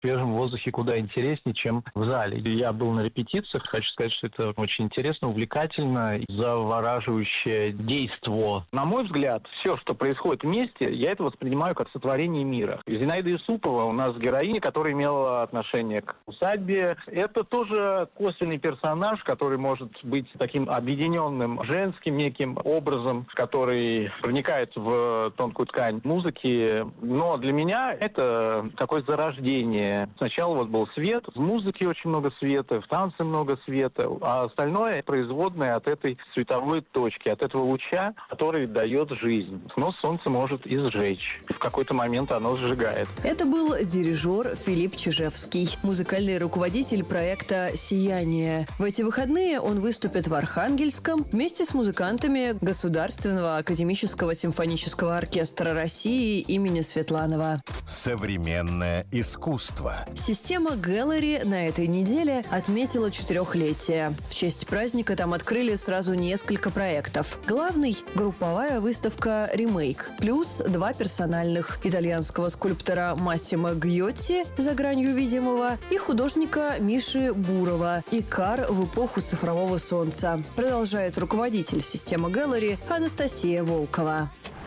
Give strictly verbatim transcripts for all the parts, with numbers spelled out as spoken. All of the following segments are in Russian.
свежем воздухе куда интереснее, чем в зале. Я был на репетициях, хочу сказать, что это очень интересно, увлекательно, завораживающее действо. На мой взгляд, все, что происходит вместе, я это воспринимаю как сотворение мира. Зинаида Юсупова у нас героиня, которая имела отношение к усадьбе. Это тоже косвенный персонаж, который может быть таким объединенным женским неким образом, который проникает в тонкую ткань музыки. Но для меня это такое зарождение. Сначала вот был свет, в музыке очень много света, в танце много света, а остальное производное от этой световой точки, от этого луча, который дает жизнь. Но солнце может и сжечь. В какой-то момент оно сжигает. Это был дирижер Филипп Чижевский, музыкальный руководитель проекта «Сияние». В эти выходные он выступит в Архангельском вместе с музыкантами Государственного академического симфонического оркестра России имени Светланова. Современное искусство. Система Gallery на этой неделе отметила четырехлетие. В честь праздника там открыли сразу несколько проектов. Главный – групповая выставка «Ремейк», плюс два персональных – итальянского скульптора Массимо Гьотти «За гранью видимого» и художника Миши Бурова «Икар в эпоху цифрового солнца», продолжает руководитель системы Gallery Анастасия Волкова.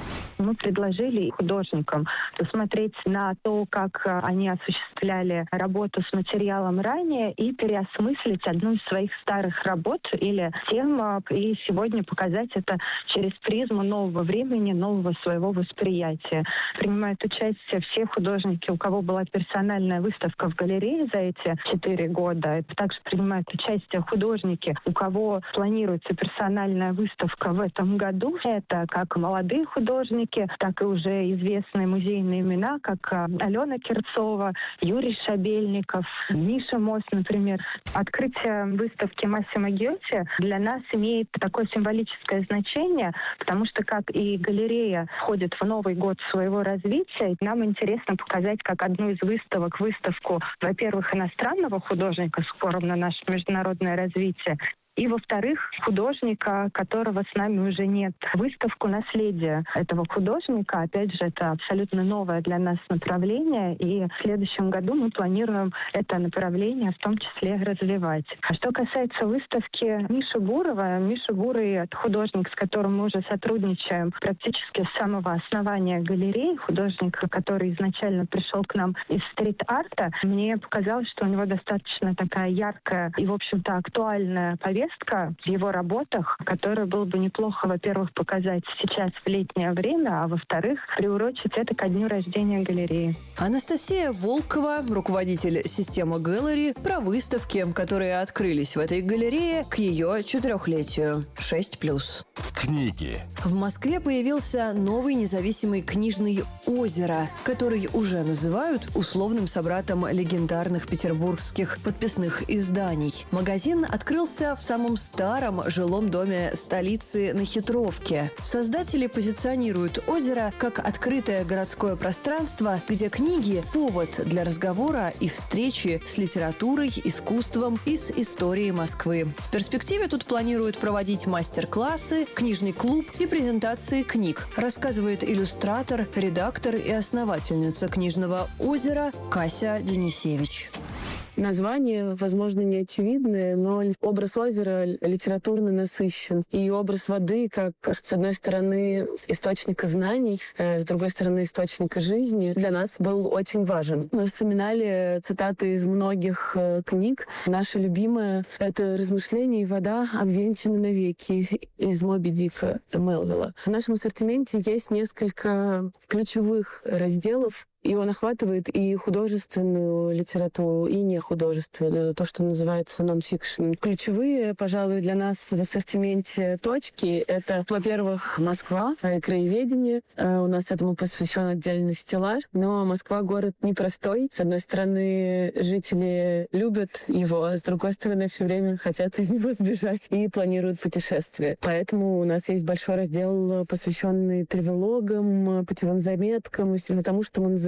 Мы предложили художникам посмотреть на то, как они осуществляли работу с материалом ранее, и переосмыслить одну из своих старых работ или тем, и сегодня показать это через призму нового времени, нового своего восприятия. Принимают участие все художники, у кого была персональная выставка в галерее за эти четыре года. Также принимают участие художники, у кого планируется персональная выставка в этом году. Это как молодые художники, так и уже известные музейные имена, как Алена Керцова, Юрий Шабельников, Миша Мост, например. Открытие выставки Массимо Гьотти для нас имеет такое символическое значение, потому что, как и галерея входит в новый год своего развития, нам интересно показать как одну из выставок выставку, во-первых, иностранного художника с упором на наше международное развитие, и, во-вторых, художника, которого с нами уже нет. Выставку наследия этого художника, опять же, это абсолютно новое для нас направление, и в следующем году мы планируем это направление в том числе развивать. А что касается выставки Миши Бурова, Миша Бурый — это художник, с которым мы уже сотрудничаем практически с самого основания галереи, художник, который изначально пришел к нам из стрит-арта. Мне показалось, что у него достаточно такая яркая и, в общем-то, актуальная повестка в его работах, которую было бы неплохо, во-первых, показать сейчас в летнее время, а во-вторых, приурочить это ко дню рождения галереи. Анастасия Волкова, руководитель системы Gallery, про выставки, которые открылись в этой галерее к ее четырехлетию. шесть плюс. Книги. В Москве появился новый независимый книжный «Озеро», который уже называют условным собратом легендарных петербургских подписных изданий. Магазин открылся в самом старом жилом доме столицы на Хитровке. Создатели позиционируют «Озеро» как открытое городское пространство, где книги – повод для разговора и встречи с литературой, искусством и с историей Москвы. В перспективе тут планируют проводить мастер-классы, книжный клуб и презентации книг, рассказывает иллюстратор, редактор и основательница книжного «Озера» Кася Денисевич. Название, возможно, не очевидное, но образ озера литературно насыщен. И образ воды как, с одной стороны, источника знаний, с другой стороны, источника жизни, для нас был очень важен. Мы вспоминали цитаты из многих книг. Наша любимая — это «Размышления и вода обвенчаны навеки» из «Моби Дика» Мелвилла. В нашем ассортименте есть несколько ключевых разделов, и он охватывает и художественную литературу, и нехудожественную, то, что называется нон-фикшн. Ключевые, пожалуй, для нас в ассортименте точки — это, во-первых, Москва, краеведение. У нас этому посвящен отдельный стеллаж. Но Москва — город непростой. С одной стороны, жители любят его, а с другой стороны, все время хотят из него сбежать и планируют путешествия. Поэтому у нас есть большой раздел, посвященный тревелогам, путевым заметкам и всему тому, что мы называем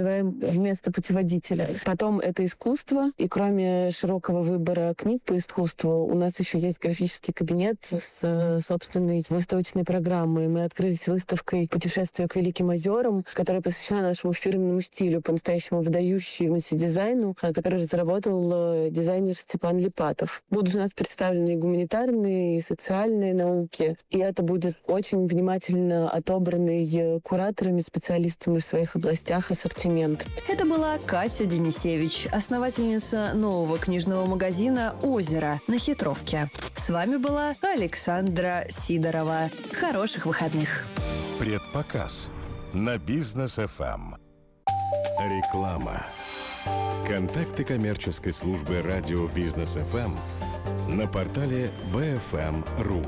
называем вместо путеводителя. Потом это искусство. И кроме широкого выбора книг по искусству, у нас еще есть графический кабинет с собственной выставочной программой. Мы открылись выставкой «Путешествие к Великим озерам», которая посвящена нашему фирменному стилю, по-настоящему выдающемуся дизайну, который разработал дизайнер Степан Липатов. Будут у нас представлены и гуманитарные, и социальные науки. И это будет очень внимательно отобранный кураторами, специалистами в своих областях ассортимент. Это была Кася Денисевич, основательница нового книжного магазина «Озеро» на Хитровке. С вами была Александра Сидорова. Хороших выходных. Предпоказ на Бизнес эф эм. Реклама. Контакты коммерческой службы радио Бизнес эф эм на портале би эф эм точка ру.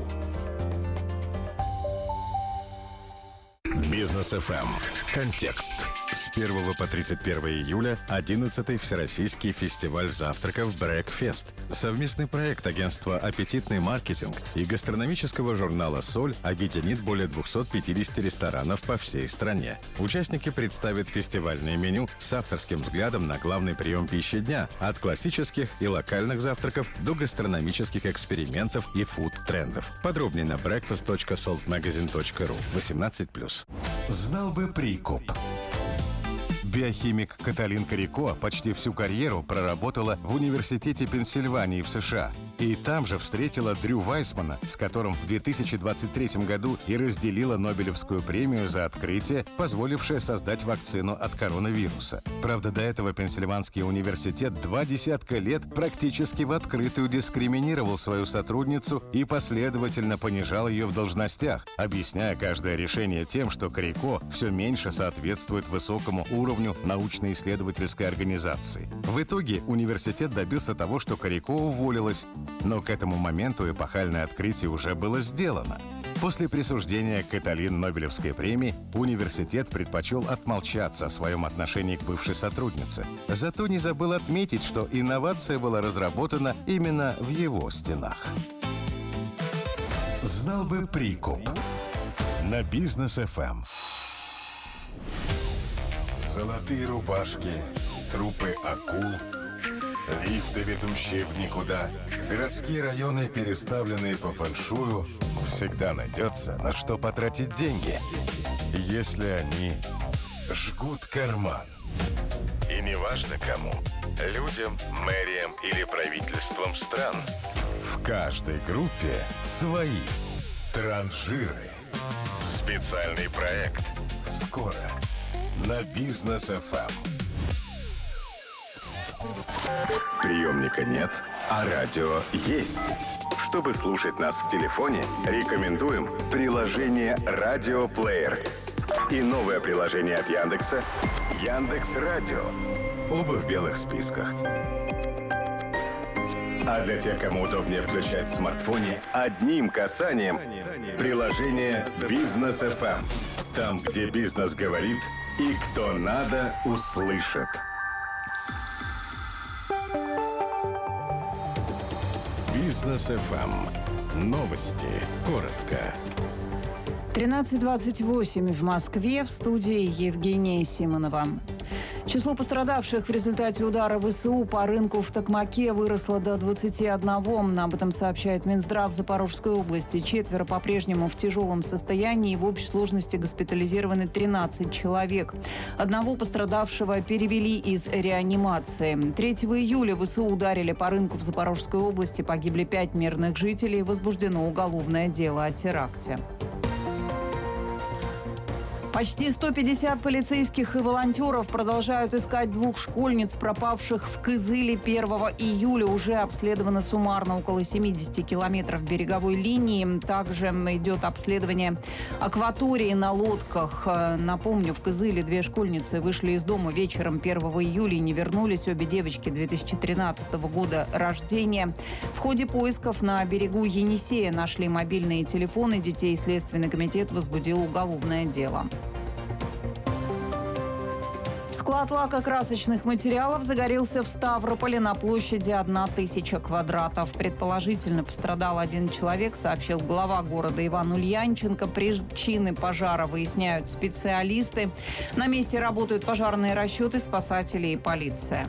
Бизнес эф эм. Контекст. С первого по тридцать первое июля одиннадцатый Всероссийский фестиваль завтраков «Брекфест». Совместный проект агентства «Аппетитный маркетинг» и гастрономического журнала «Соль» объединит более двухсот пятидесяти ресторанов по всей стране. Участники представят фестивальное меню с авторским взглядом на главный прием пищи дня, от классических и локальных завтраков до гастрономических экспериментов и фуд-трендов. Подробнее на брекфест точка солтмагазин точка ру. восемнадцать плюс. Знал бы прикуп. Биохимик Каталин Карико почти всю карьеру проработала в Университете Пенсильвании в США. И там же встретила Дрю Вайсмана, с которым в две тысячи двадцать третьем году и разделила Нобелевскую премию за открытие, позволившее создать вакцину от коронавируса. Правда, до этого Пенсильванский университет два десятка лет практически в открытую дискриминировал свою сотрудницу и последовательно понижал ее в должностях, объясняя каждое решение тем, что Карико все меньше соответствует высокому уровню научно-исследовательской организации. В итоге университет добился того, что Карико уволилась, но к этому моменту эпохальное открытие уже было сделано. После присуждения Каталин Нобелевской премии университет предпочел отмолчаться о своем отношении к бывшей сотруднице. Зато не забыл отметить, что инновация была разработана именно в его стенах. Знал бы прикуп. На Бизнес эф эм. Золотые рубашки, трупы акул, лифты, ведущие в никуда, городские районы, переставленные по фэншую. Всегда найдется, на что потратить деньги, если они жгут карман. И неважно кому – людям, мэриям или правительствам стран. В каждой группе свои транжиры. Специальный проект скоро на Бизнес эф эм. Приемника нет, а радио есть. Чтобы слушать нас в телефоне, рекомендуем приложение «Радиоплеер» и новое приложение от Яндекса «Яндекс.Радио». Оба в белых списках. А для тех, кому удобнее включать в смартфоне, одним касанием приложение «Бизнес эф эм». Там, где бизнес говорит и кто надо, услышит. Бизнес эф эм. Новости. Коротко. тринадцать двадцать восемь в Москве. В студии Евгения Симонова. Число пострадавших в результате удара ВСУ по рынку в Токмаке выросло до двадцати одного. Об этом сообщает Минздрав Запорожской области. Четверо по-прежнему в тяжелом состоянии. В общей сложности госпитализированы тринадцать человек. Одного пострадавшего перевели из реанимации. третьего июля ВСУ ударили по рынку в Запорожской области. Погибли пять мирных жителей. Возбуждено уголовное дело о теракте. Почти сто пятьдесят полицейских и волонтеров продолжают искать двух школьниц, пропавших в Кызыле первого июля. Уже обследовано суммарно около семидесяти километров береговой линии. Также идет обследование акватории на лодках. Напомню, в Кызыле две школьницы вышли из дома вечером первого июля и не вернулись. Обе девочки две тысячи тринадцатого года рождения. В ходе поисков на берегу Енисея нашли мобильные телефоны детей. Следственный комитет возбудил уголовное дело. Склад лакокрасочных материалов загорелся в Ставрополе на площади одна тысяча квадратов. Предположительно пострадал один человек, сообщил глава города Иван Ульянченко. Причины пожара выясняют специалисты. На месте работают пожарные расчеты, спасатели и полиция.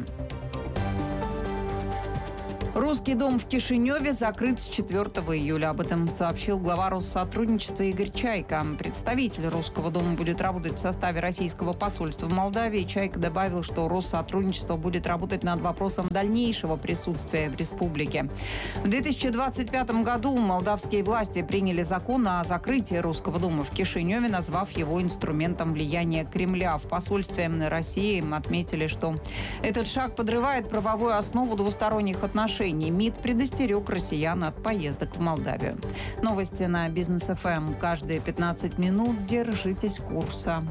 Русский дом в Кишиневе закрыт с четвёртого июля. Об этом сообщил глава Россотрудничества Игорь Чайка. Представитель Русского дома будет работать в составе российского посольства в Молдавии. Чайка добавил, что Россотрудничество будет работать над вопросом дальнейшего присутствия в республике. В две тысячи двадцать пятом году молдавские власти приняли закон о закрытии Русского дома в Кишиневе, назвав его инструментом влияния Кремля. В посольстве России отметили, что этот шаг подрывает правовую основу двусторонних отношений. МИД предостерег россиян от поездок в Молдавию. Новости на Бизнес эф эм. Каждые пятнадцать минут держитесь курса.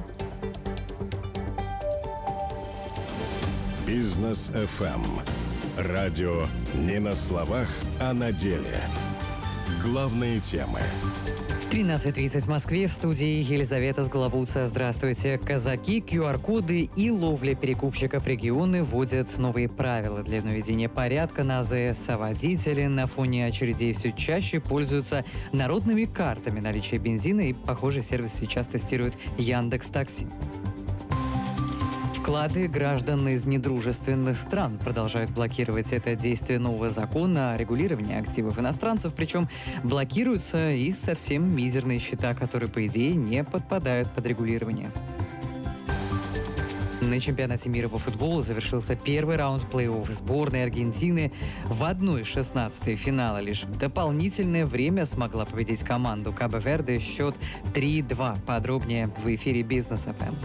Бизнес эф эм. Радио не на словах, а на деле. Главные темы. тринадцать тридцать в Москве. В студии Елизавета Сглавуца. Здравствуйте. Казаки, ку ар коды и ловля перекупщиков регионы вводят новые правила для наведения порядка на а зэ эс. А водители на фоне очередей все чаще пользуются народными картами наличия бензина, и похожий сервис сейчас тестирует Яндекс.Такси. Вклады граждан из недружественных стран продолжают блокировать это действие нового закона о регулировании активов иностранцев, причем блокируются и совсем мизерные счета, которые, по идее, не подпадают под регулирование. На чемпионате мира по футболу завершился первый раунд плей-офф. Сборная Аргентины в одной шестнадцатой финала лишь в дополнительное время смогла победить команду Кабо-Верде. Счет три-два. Подробнее в эфире Бизнес эф эм.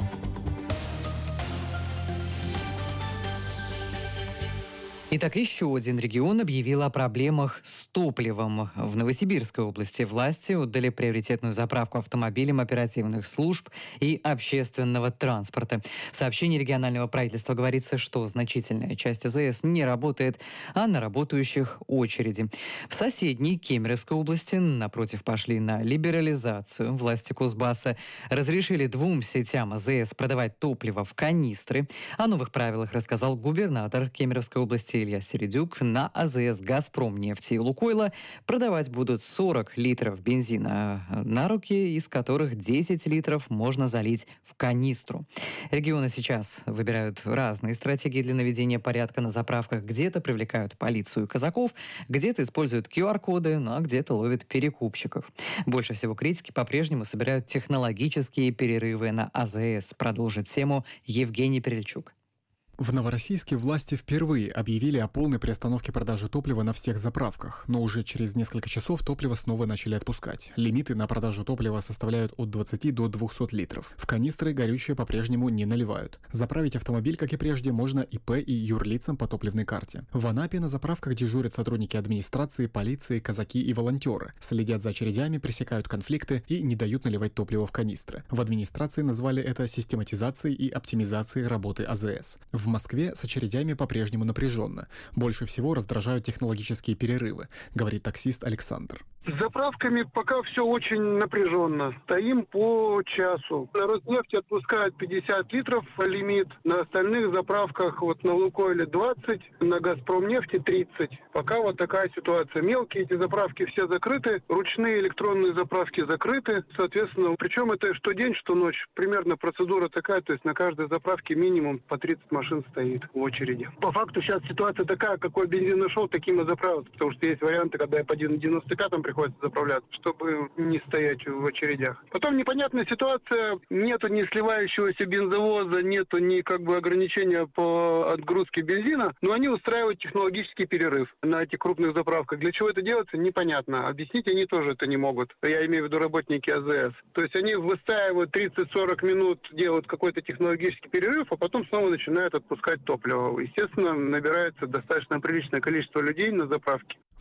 Итак, еще один регион объявил о проблемах с топливом. В Новосибирской области власти отдали приоритетную заправку автомобилям оперативных служб и общественного транспорта. В сообщении регионального правительства говорится, что значительная часть а зэ эс не работает, а на работающих очереди. В соседней Кемеровской области, напротив, пошли на либерализацию. Власти Кузбасса разрешили двум сетям а зэ эс продавать топливо в канистры. О новых правилах рассказал губернатор Кемеровской области Илья Середюк. На а зэ эс «Газпромнефти» и «Лукойла» продавать будут сорок литров бензина на руки, из которых десять литров можно залить в канистру. Регионы сейчас выбирают разные стратегии для наведения порядка на заправках. Где-то привлекают полицию и казаков, где-то используют ку ар коды, ну а где-то ловят перекупщиков. Больше всего критики по-прежнему собирают технологические перерывы на а зэ эс. Продолжит тему Евгений Перельчук. В Новороссийске власти впервые объявили о полной приостановке продажи топлива на всех заправках, но уже через несколько часов топливо снова начали отпускать. Лимиты на продажу топлива составляют от двадцати до двухсот литров. В канистры горючее по-прежнему не наливают. Заправить автомобиль, как и прежде, можно и пэ и юрлицам по топливной карте. В Анапе на заправках дежурят сотрудники администрации, полиции, казаки и волонтеры. Следят за очередями, пресекают конфликты и не дают наливать топливо в канистры. В администрации назвали это систематизацией и оптимизацией работы а зэ эс. В Москве с очередями по-прежнему напряженно. Больше всего раздражают технологические перерывы, говорит таксист Александр. С заправками пока все очень напряженно. Стоим по часу. На Роснефти отпускают пятьдесят литров лимит. На остальных заправках, вот на Лукойле двадцать, на Газпромнефти тридцать. Пока вот такая ситуация. Мелкие эти заправки все закрыты. Ручные электронные заправки закрыты. Соответственно, причем это что день, что ночь. Примерно процедура такая. То есть на каждой заправке минимум по тридцать машин стоит в очереди. По факту сейчас ситуация такая, какой бензин нашел, таким и заправиться. Потому что есть варианты, когда я по девяносто пятым приходится заправляться, чтобы не стоять в очередях. Потом непонятная ситуация. Нету ни сливающегося бензовоза, нету ни как бы ограничения по отгрузке бензина, но они устраивают технологический перерыв на этих крупных заправках. Для чего это делается, непонятно. Объяснить они тоже это не могут. Я имею в виду работники а зэ эс. То есть они выстаивают тридцать-сорок минут, делают какой-то технологический перерыв, а потом снова начинают отпускать топливо. Естественно, набирается достаточно приличное количество людей на заправке.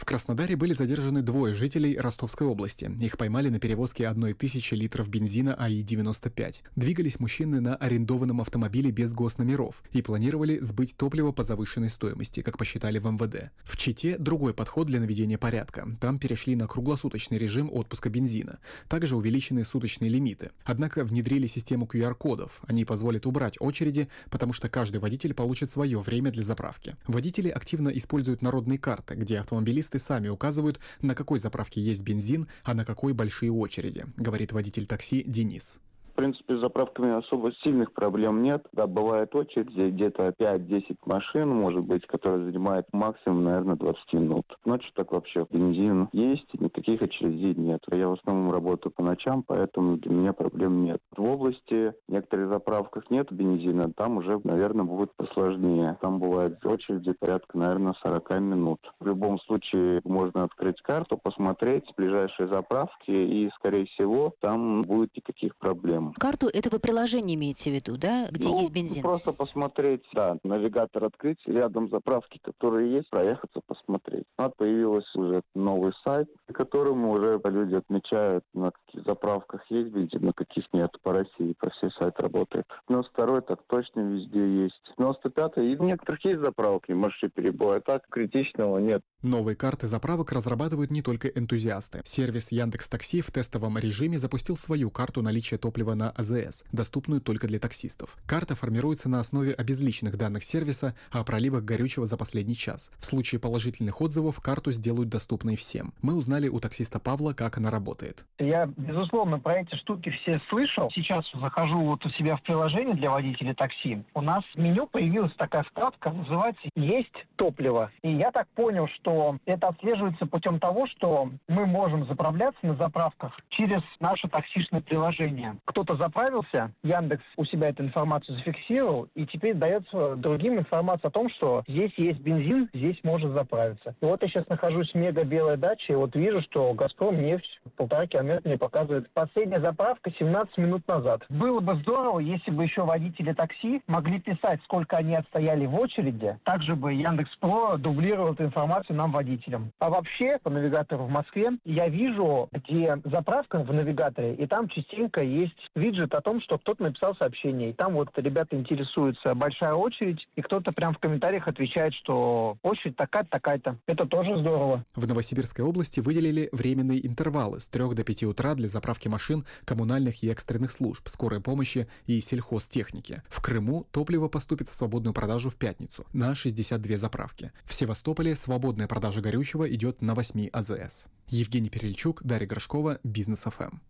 В Краснодаре были задержаны двое жителей Ростовской области. Их поймали на перевозке одной тысячи литров бензина А И девяносто пять. Двигались мужчины на арендованном автомобиле без госномеров и планировали сбыть топливо по завышенной стоимости, как посчитали в Эм Вэ Дэ. В Чите другой подход для наведения порядка. Там перешли на круглосуточный режим отпуска бензина. Также увеличены суточные лимиты. Однако внедрили систему ку ар кодов. Они позволят убрать очереди, потому что каждый водитель получит свое время для заправки. Водители активно используют народные карты, где автомобилисты сами указывают, на какой заправке есть бензин, а на какой большие очереди, говорит водитель такси Денис. В принципе, с заправками особо сильных проблем нет. Да, бывает очередь, где-то пять-десять машин, может быть, которые занимают максимум, наверное, двадцать минут. Ночью так вообще бензин есть, никаких очередей нет. Я в основном работаю по ночам, поэтому для меня проблем нет. В области в некоторых заправках нет бензина, там уже, наверное, будет посложнее. Там бывает очереди порядка, наверное, сорок минут. В любом случае можно открыть карту, посмотреть ближайшие заправки, и, скорее всего, там будет никаких проблем. Карту этого приложения имеете в виду, да, где ну, есть бензин? Просто посмотреть, да, навигатор открыть, рядом заправки, которые есть, проехаться, посмотреть. Вот появился уже новый сайт, на котором уже люди отмечают, на каких заправках есть бензин, на каких нет. По России, по всей сайт работает. девяносто второй так точно везде есть. девяносто пятый и в некоторых есть заправки, может, и перебой, а так критичного нет. Новые карты заправок разрабатывают не только энтузиасты. Сервис Яндекс.Такси в тестовом режиме запустил свою карту наличия топлива на А Зэ Эс, доступную только для таксистов. Карта формируется на основе обезличенных данных сервиса о проливах горючего за последний час. В случае положительных отзывов карту сделают доступной всем. Мы узнали у таксиста Павла, как она работает. Я, безусловно, про эти штуки все слышал. Сейчас захожу вот у себя в приложение для водителей такси. У нас в меню появилась такая вкладка, называется «Есть топливо». И я так понял, что это отслеживается путем того, что мы можем заправляться на заправках через наше таксишное приложение. Кто-то заправился, Яндекс у себя эту информацию зафиксировал, и теперь дается другим информация о том, что здесь есть бензин, здесь можно заправиться. И вот я сейчас нахожусь в мега-белой даче, и вот вижу, что «Газпром» нефть полтора километра мне показывает. Последняя заправка семнадцать минут назад. Было бы здорово, если бы еще водители такси могли писать, сколько они отстояли в очереди. Также бы Яндекс.Про дублировал эту информацию нам, водителям. А вообще, по навигатору в Москве, я вижу, где заправка в навигаторе, и там частенько есть виджет о том, что кто-то написал сообщение. И там вот ребята интересуются, большая очередь, и кто-то прям в комментариях отвечает, что очередь такая-то, такая-то. Это тоже здорово. В Новосибирской области выделили временные интервалы с трёх до пяти утра для заправки машин коммунальных и экстренных служб, скорой помощи и сельхозтехники. В Крыму топливо поступит в свободную продажу в пятницу на шестьдесят две заправки. В Севастополе свободная продажа горючего идет на восьми А Зэ Эс. Евгений Перельчук, Дарья Горшкова, Бизнес Эф Эм.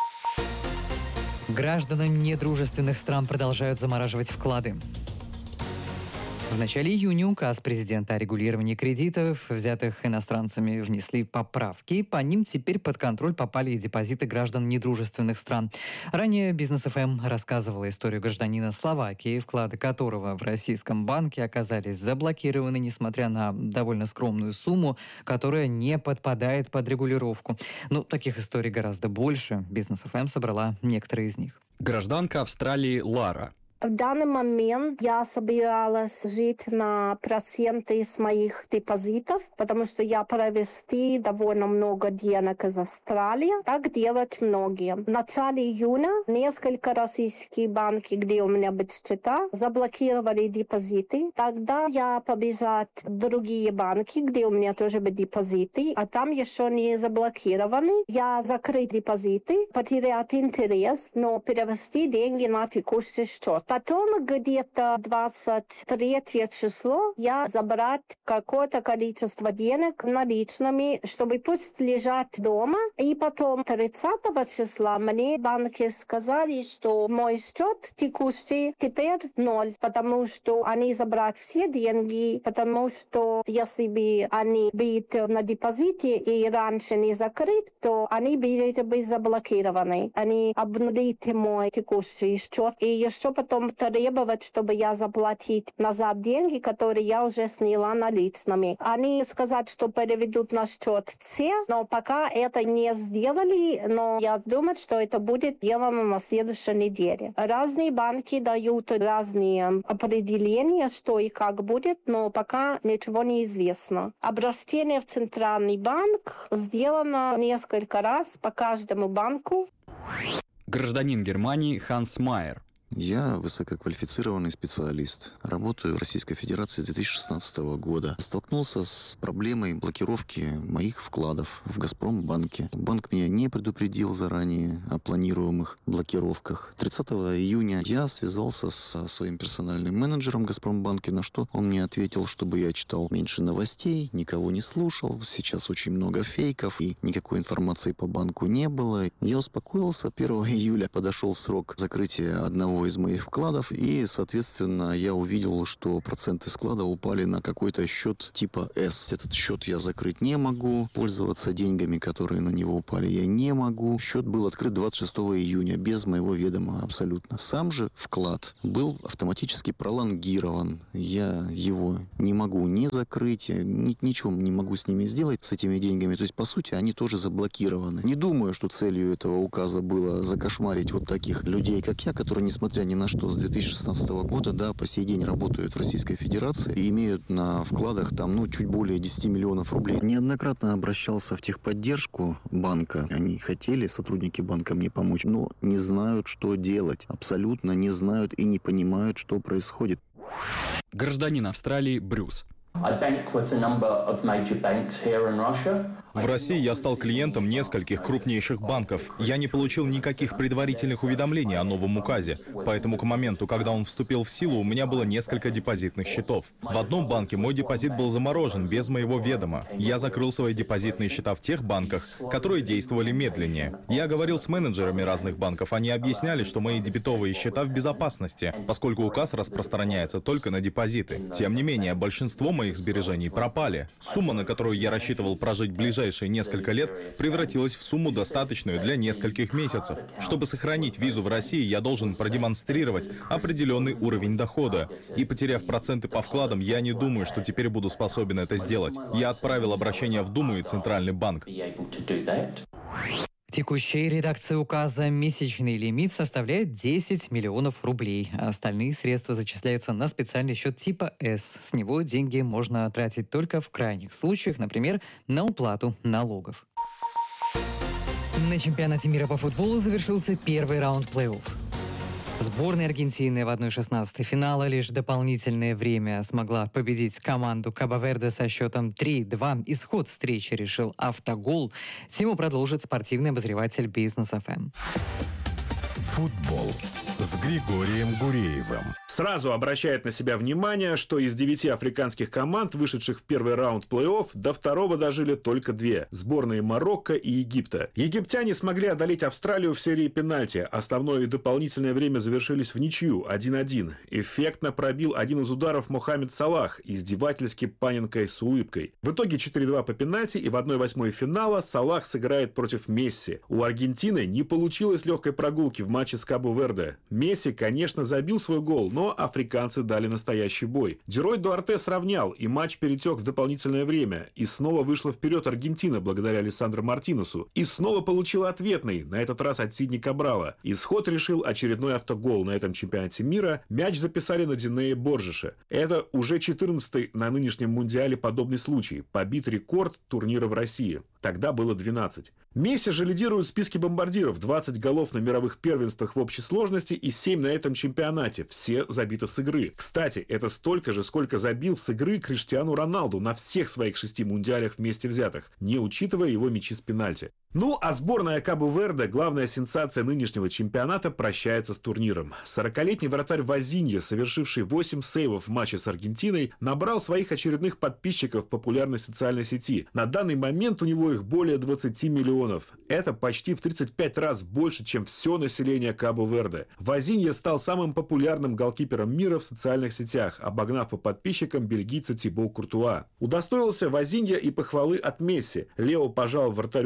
Гражданам недружественных стран продолжают замораживать вклады. В начале июня указ президента о регулировании кредитов, взятых иностранцами, внесли поправки. По ним теперь под контроль попали и депозиты граждан недружественных стран. Ранее Бизнес Эф Эм рассказывала историю гражданина Словакии, вклады которого в российском банке оказались заблокированы, несмотря на довольно скромную сумму, которая не подпадает под регулировку. Ну, таких историй гораздо больше. Бизнес Эф Эм собрала некоторые из них. Гражданка Австралии Лара. В данный момент я собиралась жить на проценты с моих депозитов, потому что я провести довольно много денег из Австралии. Так делают многие. В начале июня несколько российских банков, где у меня были счета, заблокировали депозиты. Тогда я побежала в другие банки, где у меня тоже были депозиты, а там еще не заблокированы. Я закрыл депозиты, потерял интерес, но перевести деньги на текущий счет. Потом где-то двадцать третье число я забрать какое-то количество денег наличными, чтобы пусть лежат дома. И потом тридцатого числа мне банки сказали, что мой счет текущий теперь ноль, потому что они забрать все деньги, потому что если бы они были на депозите и раньше не закрыты, то они были бы заблокированы. Они обнулили мой текущий счет. И еще потом потом требовать, чтобы я заплатить назад деньги, которые я уже сняла наличными. Они сказали, что переведут на счет Ц, но пока это не сделали, но я думаю, что это будет сделано на следующей неделе. Разные банки дают разные определения, что и как будет, но пока ничего не известно. Обращение в Центральный банк сделано несколько раз по каждому банку. Гражданин Германии Ханс Майер. Я высококвалифицированный специалист. Работаю в Российской Федерации с две тысячи шестнадцатого года. Столкнулся с проблемой блокировки моих вкладов в Газпромбанке. Банк меня не предупредил заранее о планируемых блокировках. тридцатого июня я связался со своим персональным менеджером в Газпромбанке, на что он мне ответил, чтобы я читал меньше новостей, никого не слушал. Сейчас очень много фейков и никакой информации по банку не было. Я успокоился. первого июля подошел срок закрытия одного из моих вкладов, и, соответственно, я увидел, что проценты склада упали на какой-то счет типа S. Этот счет я закрыть не могу, пользоваться деньгами, которые на него упали, я не могу. Счет был открыт двадцать шестого июня, без моего ведома абсолютно. Сам же вклад был автоматически пролонгирован. Я его не могу ни закрыть, ни, ничего не могу с ними сделать, с этими деньгами. То есть, по сути, они тоже заблокированы. Не думаю, что целью этого указа было закошмарить вот таких людей, как я, которые, несмотря ни на что, с две тысячи шестнадцатого года, да, по сей день работают в Российской Федерации и имеют на вкладах там, ну, чуть более десять миллионов рублей. Неоднократно обращался в техподдержку банка. Они хотели, сотрудники банка, мне помочь, но не знают, что делать. Абсолютно не знают и не понимают, что происходит. Гражданин Австралии Брюс. В России я стал клиентом нескольких крупнейших банков. Я не получил никаких предварительных уведомлений о новом указе, поэтому к моменту, когда он вступил в силу, у меня было несколько депозитных счетов. В одном банке мой депозит был заморожен без моего ведома. Я закрыл свои депозитные счета в тех банках, которые действовали медленнее. Я говорил с менеджерами разных банков, они объясняли, что мои дебетовые счета в безопасности, поскольку указ распространяется только на депозиты. Тем не менее, большинство моих сбережений пропали. Сумма, на которую я рассчитывал прожить ближайшие несколько лет, превратилась в сумму, достаточную для нескольких месяцев. Чтобы сохранить визу в России, я должен продемонстрировать определенный уровень дохода. И потеряв проценты по вкладам, я не думаю, что теперь буду способен это сделать. Я отправил обращение в Думу и Центральный банк. В текущей редакции указа месячный лимит составляет десять миллионов рублей. А остальные средства зачисляются на специальный счет типа S. С него деньги можно тратить только в крайних случаях, например, на уплату налогов. На чемпионате мира по футболу завершился первый раунд плей-офф. Сборная Аргентины в одна шестнадцатая финала лишь дополнительное время смогла победить команду Кабо-Верде со счетом три-два. Исход встречи решил автогол. Тему продолжит спортивный обозреватель Бизнес эф эм. Футбол с Григорием Гуреевым. Сразу обращает на себя внимание, что из девяти африканских команд, вышедших в первый раунд плей-офф, до второго дожили только две – сборные Марокко и Египта. Египтяне смогли одолеть Австралию в серии пенальти. Основное и дополнительное время завершились в ничью один-один. Эффектно пробил один из ударов Мохаммед Салах, издевательски паненкой с улыбкой. В итоге четыре-два по пенальти, и в одна восьмая финала Салах сыграет против Месси. У Аргентины не получилось легкой прогулки в матче с Кабо-Верде. Месси, конечно, забил свой гол, но африканцы дали настоящий бой. Дюрой Дуарте сравнял, и матч перетек в дополнительное время. И снова вышла вперед Аргентина благодаря Лиссандро Мартинесу. И снова получила ответный, на этот раз от Сидни Кабрала. Исход решил очередной автогол на этом чемпионате мира. Мяч записали на Динее Боржише. Это уже четырнадцатый на нынешнем мундиале подобный случай. Побит рекорд турнира в России. Тогда было двенадцать. Месси же лидирует в списке бомбардиров. двадцать голов на мировых первенствах в общей сложности и семь на этом чемпионате. Все забиты с игры. Кстати, это столько же, сколько забил с игры Криштиану Роналду на всех своих шести мундиалях вместе взятых, не учитывая его мячи с пенальти. Ну, а сборная Кабо-Верде, главная сенсация нынешнего чемпионата, прощается с турниром. сорокалетний вратарь Вазинья, совершивший восемь сейвов в матче с Аргентиной, набрал своих очередных подписчиков в популярной социальной сети. На данный момент у него их более двадцати миллионов. Это почти в тридцать пять раз больше, чем все население Кабо-Верде. Вазинья стал самым популярным голкипером мира в социальных сетях, обогнав по подписчикам бельгийца Тибо Куртуа. Удостоился Вазинья и похвалы от Месси. Лео пожал вратарю руку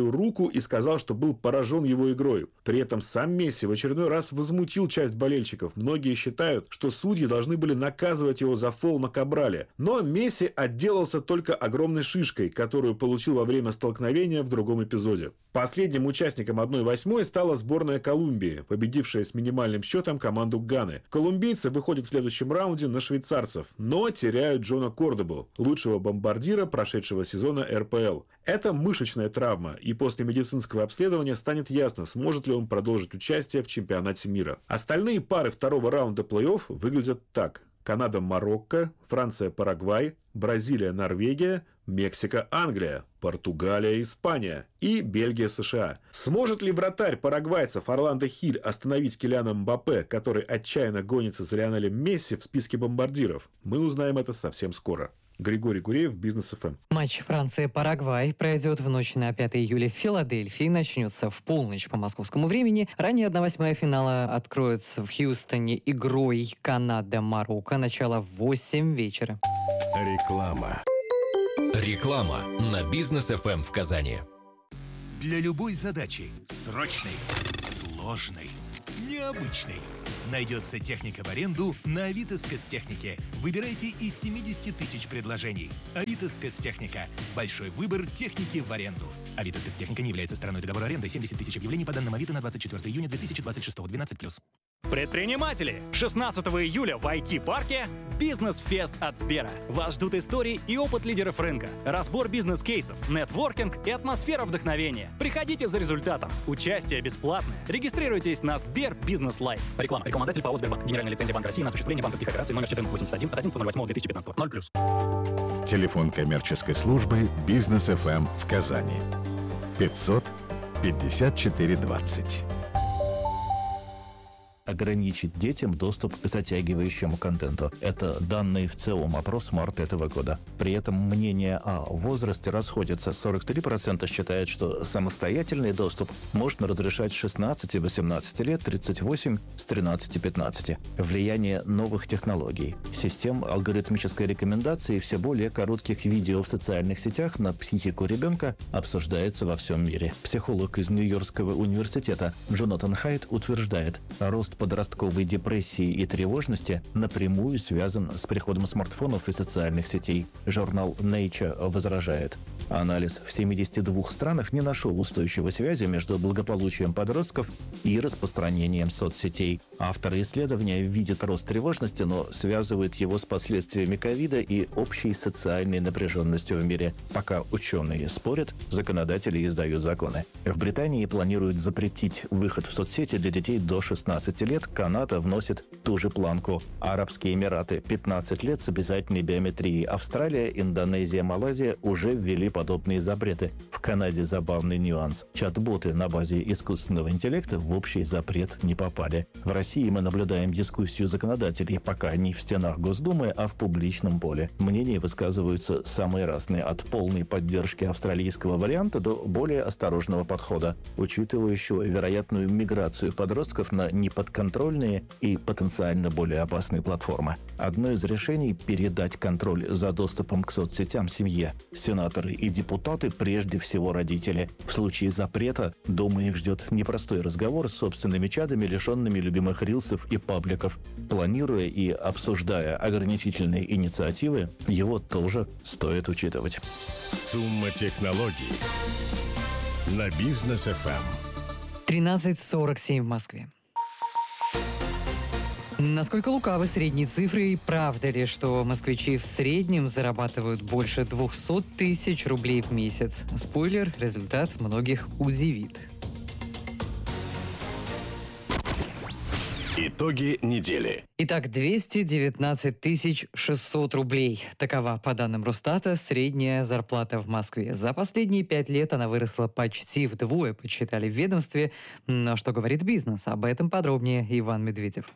и сказал, что был поражен его игрой. При этом сам Месси в очередной раз возмутил часть болельщиков. Многие считают, что судьи должны были наказывать его за фол на Кабрале. Но Месси отделался только огромной шишкой, которую получил во время столкновения в другом эпизоде. Последним участником одна восьмая стала сборная Колумбии, победившая с минимальным счетом команду Ганы. Колумбийцы выходят в следующем раунде на швейцарцев, но теряют Джона Кордобу, лучшего бомбардира прошедшего сезона эр пэ эл. Это мышечная травма, и после медицинского обследования станет ясно, сможет ли он продолжить участие в чемпионате мира. Остальные пары второго раунда плей-офф выглядят так. Канада-Марокко, Франция-Парагвай, Бразилия-Норвегия, Мексика-Англия, Португалия-Испания и Бельгия-США. Сможет ли вратарь парагвайцев Орландо Хиль остановить Килиана Мбаппе, который отчаянно гонится за Лионелем Месси в списке бомбардиров? Мы узнаем это совсем скоро. Григорий Гуреев, Бизнес эф эм. Матч Франция-Парагвай пройдет в ночь на пятое июля в Филадельфии. Начнется в полночь по московскому времени. Ранее одна восьмая финала откроется в Хьюстоне игрой Канада-Марокко. Начало в восемь вечера. Реклама. Реклама на Бизнес эф эм в Казани. Для любой задачи, срочной, сложной, необычной, найдется техника в аренду на Авито Спецтехнике. Выбирайте из семидесяти тысяч предложений. Авито Спецтехника. Большой выбор техники в аренду. Авито Спецтехника не является стороной договора аренды. семьдесят тысяч объявлений по данным Авито на двадцать четвёртое июня две тысячи двадцать шестого. двенадцать плюс. Предприниматели! шестнадцатого июля в ай ти-парке Бизнес-фест от Сбера. Вас ждут истории и опыт лидеров рынка, разбор бизнес-кейсов, нетворкинг и атмосфера вдохновения. Приходите за результатом. Участие бесплатное. Регистрируйтесь на Сбер Бизнес Лайф. Реклама. Рекламодатель ПАО Сбербанк. Генеральная лицензия Банка России на осуществление банковских операций номер четырнадцать восемьдесят один от одиннадцатого восьмого две тысячи пятнадцатого. ноль плюс. Телефон коммерческой службы Бизнес эф эм в Казани. пятьсот пятьдесят четыре двадцать. Ограничить детям доступ к затягивающему контенту. Это данные в целом опрос марта этого года. При этом мнения о возрасте расходятся. сорок три процента считают, что самостоятельный доступ можно разрешать с шестнадцати-восемнадцати лет, тридцать восемь процентов с тринадцати-пятнадцати. Влияние новых технологий, систем алгоритмической рекомендации и все более коротких видео в социальных сетях на психику ребенка обсуждается во всем мире. Психолог из Нью-Йоркского университета Джонатан Хайт утверждает, рост подростковой депрессии и тревожности напрямую связан с приходом смартфонов и социальных сетей. Журнал Nature возражает. Анализ в семидесяти двух странах не нашел устойчивой связи между благополучием подростков и распространением соцсетей. Авторы исследования видят рост тревожности, но связывают его с последствиями ковида и общей социальной напряженностью в мире. Пока ученые спорят, законодатели издают законы. В Британии планируют запретить выход в соцсети для детей до шестнадцати лет. Канада вносит ту же планку. Арабские Эмираты пятнадцать лет с обязательной биометрией. Австралия, Индонезия, Малайзия уже ввели подобные запреты. В Канаде забавный нюанс. Чат-боты на базе искусственного интеллекта в общий запрет не попали. В России мы наблюдаем дискуссию законодателей, пока не в стенах Госдумы, а в публичном поле. Мнения высказываются самые разные, от полной поддержки австралийского варианта до более осторожного подхода, учитывающего вероятную миграцию подростков на неподконтрольные и потенциально более опасные платформы. Одно из решений – передать контроль за доступом к соцсетям семье. Сенаторы и депутаты, прежде всего родители. В случае запрета дома их ждет непростой разговор с собственными чадами, лишенными любимых рилсов и пабликов. Планируя и обсуждая ограничительные инициативы, его тоже стоит учитывать. Сумма технологий на Бизнес эф эм. тринадцать сорок семь в Москве. Насколько лукавы средние цифры и правда ли, что москвичи в среднем зарабатывают больше двухсот тысяч рублей в месяц? Спойлер, результат многих удивит. Итоги недели. Итак, двести девятнадцать тысяч шестьсот рублей. Такова, по данным Росстата, средняя зарплата в Москве. За последние пять лет она выросла почти вдвое, подсчитали в ведомстве. Но что говорит бизнес? Об этом подробнее Иван Медведев.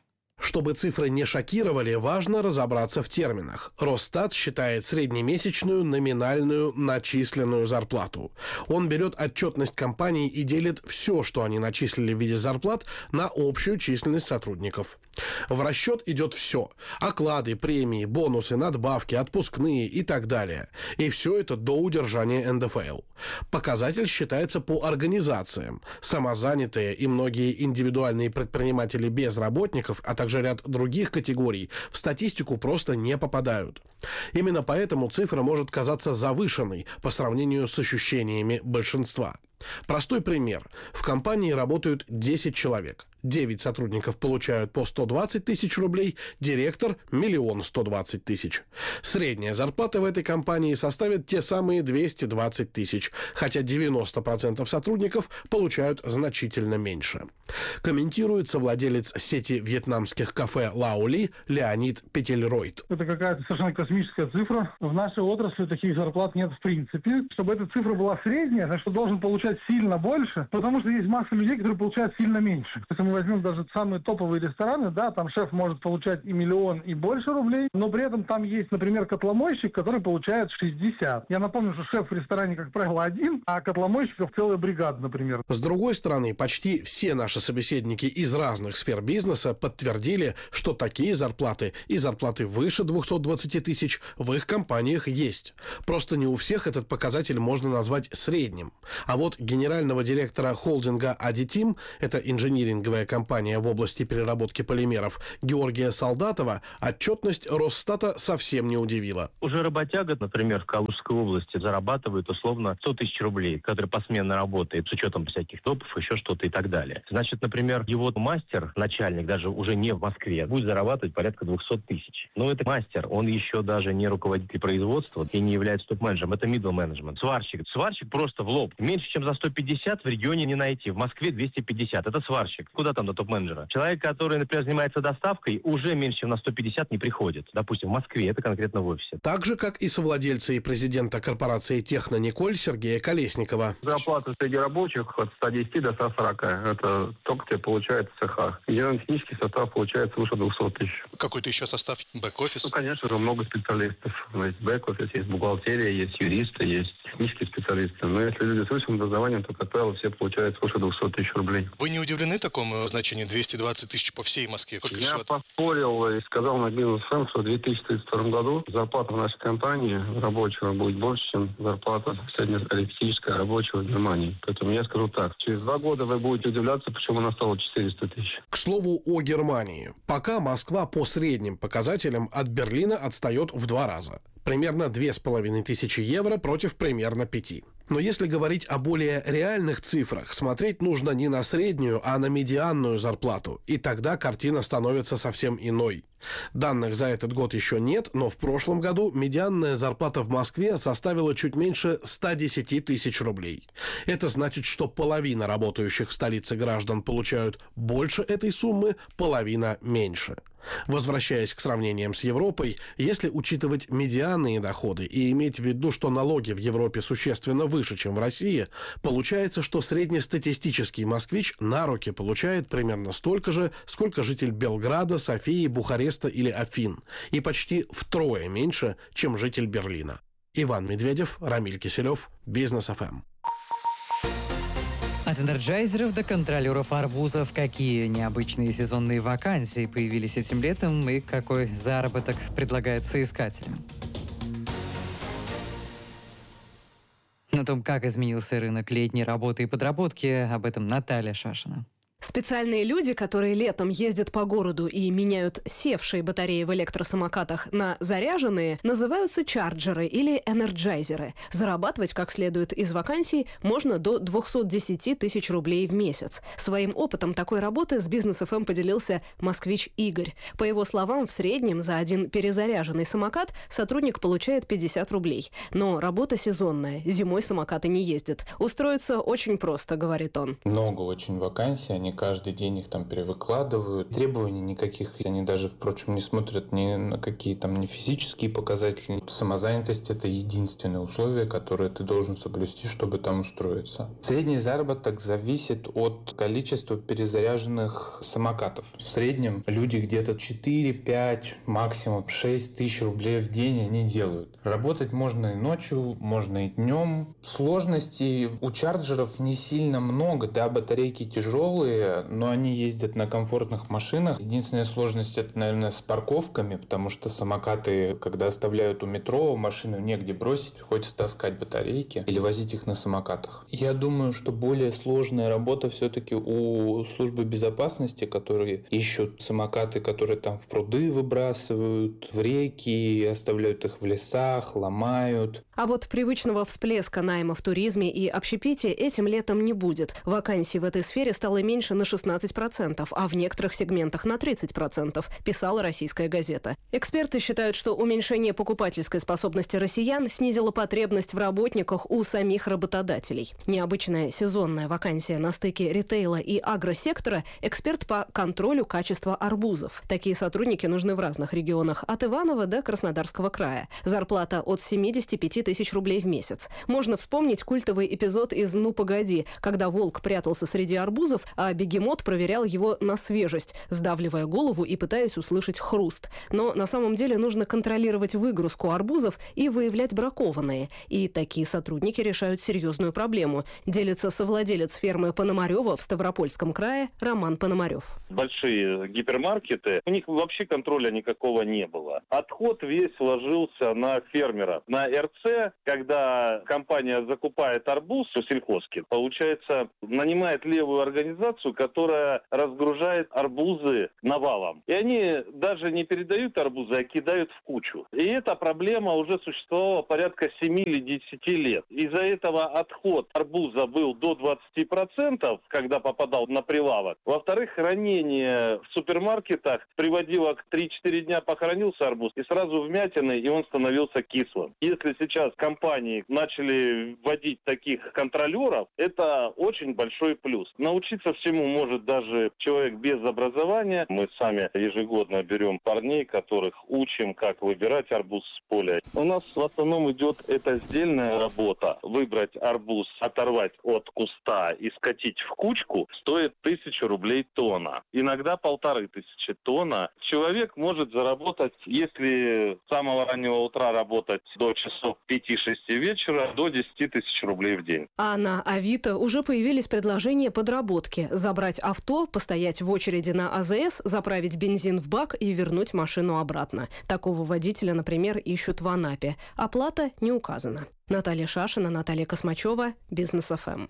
Чтобы цифры не шокировали, важно разобраться в терминах. Росстат считает среднемесячную номинальную начисленную зарплату. Он берет отчетность компаний и делит все, что они начислили в виде зарплат, на общую численность сотрудников. В расчет идет все – оклады, премии, бонусы, надбавки, отпускные и так далее. И все это до удержания эн дэ эф эл. Показатель считается по организациям. Самозанятые и многие индивидуальные предприниматели без работников, а также ряд других категорий в статистику просто не попадают. Именно поэтому цифра может казаться завышенной по сравнению с ощущениями большинства. Простой пример. В компании работают десять человек. девять сотрудников получают по сто двадцать тысяч рублей, директор – миллион сто двадцать тысяч. Средняя зарплата в этой компании составит те самые двести двадцать тысяч, хотя девяносто процентов сотрудников получают значительно меньше. Комментирует совладелец сети вьетнамских кафе Лао Ли Леонид Петельройд. Это какая-то совершенно космическая цифра. В нашей отрасли таких зарплат нет в принципе. Чтобы эта цифра была средняя, значит, должен получать сильно больше, потому что есть масса людей, которые получают сильно меньше. Если мы возьмем даже самые топовые рестораны, да, там шеф может получать и миллион, и больше рублей, но при этом там есть, например, котломойщик, который получает шестьдесят. Я напомню, что шеф в ресторане, как правило, один, а котломойщиков целая бригада, например. С другой стороны, почти все наши собеседники из разных сфер бизнеса подтвердили, что такие зарплаты и зарплаты выше двухсот двадцати тысяч в их компаниях есть. Просто не у всех этот показатель можно назвать средним. А вот генерального директора холдинга «Адитим», это инжиниринговая компания в области переработки полимеров, Георгия Солдатова, отчетность Росстата совсем не удивила. Уже работяга, например, в Калужской области зарабатывает условно сто тысяч рублей, который посменно работает с учетом всяких топов, еще что-то и так далее. Значит, например, его мастер, начальник, даже уже не в Москве, будет зарабатывать порядка двухсот тысяч. Но это мастер, он еще даже не руководитель производства и не является топ-менеджером, это middle management. Сварщик. Сварщик просто в лоб. Меньше, чем за сто пятьдесят в регионе не найти. В Москве двести пятьдесят. Это сварщик. Куда там до топ-менеджера? Человек, который, например, занимается доставкой, уже меньше, чем на сто пятьдесят не приходит. Допустим, в Москве, это конкретно в офисе. Так же, как и совладельцы и президента корпорации «Технониколь» Сергея Колесникова. Зарплата среди рабочих от ста десяти до ста сорока. Это то, где получается в цехах. Инженерно-технический состав получается выше двухсот тысяч. Какой-то еще состав? Бэк-офис? Ну, конечно же, много специалистов. Есть бэк-офис, есть бухгалтерия, есть юристы, есть технические специалисты. Но если люди с высшим образованием, то, как правило, все получают свыше двухсот тысяч рублей. Вы не удивлены такому значению двести двадцать тысяч по всей Москве? Сколько Я счет? поспорил и сказал на бизнес эф эм, что в две тысячи тридцать втором году зарплата в нашей компании рабочего будет больше, чем зарплата среднестатистическая рабочего в Германии. Поэтому я скажу так. Через два года вы будете удивляться, почему она стала четыреста тысяч. К слову о Германии. Пока Москва по средним показателям от Берлина отстает в два раза. Примерно две с половиной тысячи евро против примерно пяти. Но если говорить о более реальных цифрах, смотреть нужно не на среднюю, а на медианную зарплату. И тогда картина становится совсем иной. Данных за этот год еще нет, но в прошлом году медианная зарплата в Москве составила чуть меньше ста десяти тысяч рублей. Это значит, что половина работающих в столице граждан получают больше этой суммы, половина меньше. Возвращаясь к сравнениям с Европой, если учитывать медианные доходы и иметь в виду, что налоги в Европе существенно выше, чем в России, получается, что среднестатистический москвич на руки получает примерно столько же, сколько житель Белграда, Софии, Бухареста или Афин, и почти втрое меньше, чем житель Берлина. Иван Медведев, Рамиль Киселев, Бизнес эф эм. От энерджайзеров до контролеров арбузов. Какие необычные сезонные вакансии появились этим летом и какой заработок предлагают соискателям? О том, как изменился рынок летней работы и подработки, об этом Наталья Шашина. Специальные люди, которые летом ездят по городу и меняют севшие батареи в электросамокатах на заряженные, называются чарджеры или энерджайзеры. Зарабатывать как следует из вакансий можно до двухсот десяти тысяч рублей в месяц. Своим опытом такой работы с Бизнес эф эм поделился москвич Игорь. По его словам, в среднем за один перезаряженный самокат сотрудник получает пятьдесят рублей. Но работа сезонная, зимой самокаты не ездят. Устроиться очень просто, говорит он. Много очень вакансий, они каждый день их там перевыкладывают. Требований никаких, они даже, впрочем, не смотрят ни на какие там не физические показатели. Самозанятость — это единственное условие, которое ты должен соблюсти, чтобы там устроиться. Средний заработок зависит от количества перезаряженных самокатов. В среднем люди где-то четыре, пять, максимум шесть тысяч рублей в день они делают. Работать можно и ночью, можно и днем. Сложностей у чарджеров не сильно много. Да, батарейки тяжелые, но они ездят на комфортных машинах. Единственная сложность — это, наверное, с парковками, потому что самокаты, когда оставляют у метро, машину негде бросить, приходится таскать батарейки или возить их на самокатах. Я думаю, что более сложная работа все-таки у службы безопасности, которые ищут самокаты, которые там в пруды выбрасывают, в реки, оставляют их в лесах, ломают. А вот привычного всплеска найма в туризме и общепите этим летом не будет. Вакансий в этой сфере стало меньше на шестнадцать процентов, а в некоторых сегментах на тридцать процентов, писала «Российская газета». Эксперты считают, что уменьшение покупательской способности россиян снизило потребность в работниках у самих работодателей. Необычная сезонная вакансия на стыке ритейла и агросектора – эксперт по контролю качества арбузов. Такие сотрудники нужны в разных регионах, от Иваново до Краснодарского края. Зарплата от семидесяти пяти тысяч рублей в месяц. Можно вспомнить культовый эпизод из «Ну, погоди», когда волк прятался среди арбузов, а бегемот проверял его на свежесть, сдавливая голову и пытаясь услышать хруст. Но на самом деле нужно контролировать выгрузку арбузов и выявлять бракованные. И такие сотрудники решают серьезную проблему. Делится совладелец фермы Пономарева в Ставропольском крае Роман Пономарев. Большие гипермаркеты, у них вообще контроля никакого не было. Отход весь ложился на фермера. На эр цэ, когда компания закупает арбуз у сельхозки, получается, нанимает левую организацию, которая разгружает арбузы навалом. И они даже не передают арбузы, а кидают в кучу. И эта проблема уже существовала порядка семи или десяти лет. Из-за этого отход арбуза был до двадцати процентов, когда попадал на прилавок. Во-вторых, хранение в супермаркетах приводило к три-четыре дня похоронился арбуз, и сразу вмятины, и он становился кислым. Если сейчас компании начали вводить таких контролеров, это очень большой плюс. Научиться всему может даже человек без образования. Мы сами ежегодно берем парней, которых учим, как выбирать арбуз с поля. У нас в основном идет эта сдельная работа. Выбрать арбуз, оторвать от куста и скатить в кучку стоит тысячу рублей тонна. Иногда полторы тысячи тонна. Человек может заработать, если с самого раннего утра работать до часов пяти-шести вечера, до десяти тысяч рублей в день. А на Авито уже появились предложения подработки. Забрать авто, постоять в очереди на а зэ эс, заправить бензин в бак и вернуть машину обратно. Такого водителя, например, ищут в Анапе. Оплата не указана. Наталья Шашина, Наталья Космачева, Бизнес эф эм.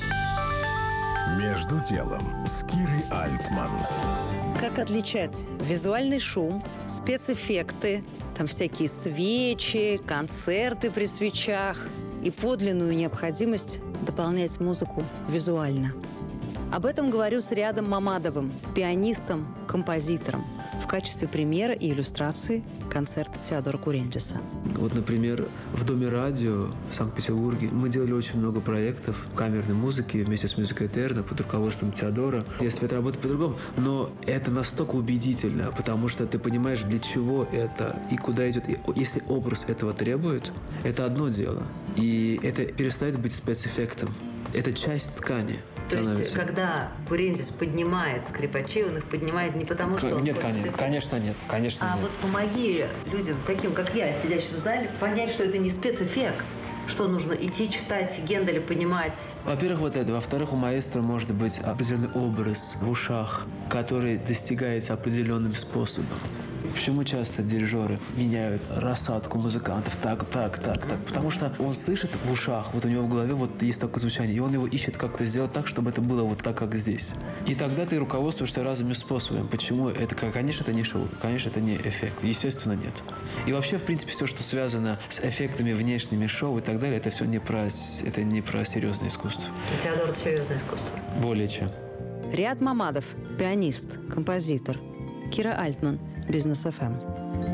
Между делом с Кирой Альтман. Как отличать визуальный шум, спецэффекты, там всякие свечи, концерты при свечах и подлинную необходимость дополнять музыку визуально? Об этом говорю с Риадом Мамадовым, пианистом, композитором, в качестве примера и иллюстрации концерта Теодора Курентиса. Вот, например, в Доме радио в Санкт-Петербурге мы делали очень много проектов камерной музыки вместе с Musica Eterna под руководством Теодора. Здесь это работает по-другому, но это настолько убедительно, потому что ты понимаешь, для чего это и куда идет. И если образ этого требует, это одно дело. И это перестает быть спецэффектом. Это часть ткани. То есть, когда Курентис поднимает скрипачей, он их поднимает не потому, что... Нет, конечно, конечно нет. Конечно, а нет. вот помоги людям, таким как я, сидящим в зале, понять, что это не спецэффект. Что нужно идти читать Генделя, понимать? Во-первых, вот это. Во-вторых, у маэстро может быть определенный образ в ушах, который достигается определенным способом. Почему часто дирижеры меняют рассадку музыкантов так, так, так, так? Потому что он слышит в ушах, вот у него в голове вот есть такое звучание, и он его ищет как-то сделать так, чтобы это было вот так, как здесь. И тогда ты руководствуешься разными способами. Почему это? Конечно, это не шоу, конечно, это не эффект. Естественно, нет. И вообще, в принципе, все, что связано с эффектами внешними, шоу и так далее, это все не про, это не про серьезное искусство. Теодор — это серьезное искусство. Более чем. Риад Мамадов, пианист, композитор. Кира Альтман, Бизнес эф эм.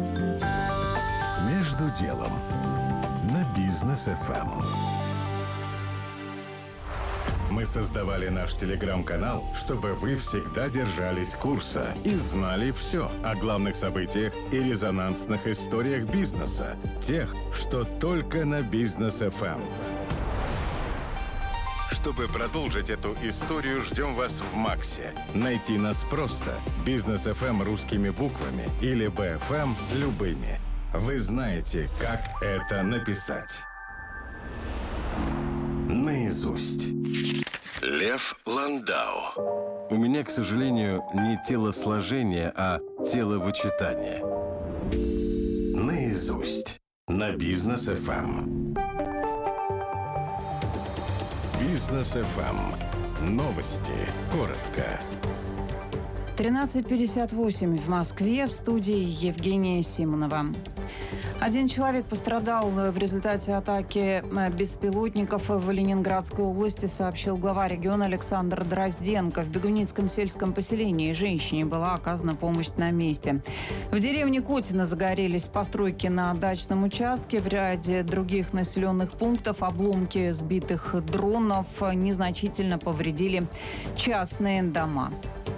Между делом на Бизнес эф эм. Мы создавали наш телеграм-канал, чтобы вы всегда держались курса и знали все о главных событиях и резонансных историях бизнеса. Тех, что только на Бизнес эф эм. Чтобы продолжить эту историю, ждем вас в Максе. Найти нас просто. Бизнес эф эм русскими буквами или би эф эм любыми. Вы знаете, как это написать. Наизусть. Лев Ландау. У меня, к сожалению, не телосложение, а теловычитание. Наизусть. На Бизнес эф эм. Бизнес эф эм. Новости. Коротко. тринадцать пятьдесят восемь в Москве. В студии Евгения Симонова. Один человек пострадал в результате атаки беспилотников в Ленинградской области, сообщил глава региона Александр Дрозденко. В Бегуницком сельском поселении женщине была оказана помощь на месте. В деревне Котино загорелись постройки на дачном участке. В ряде других населенных пунктов обломки сбитых дронов незначительно повредили частные дома.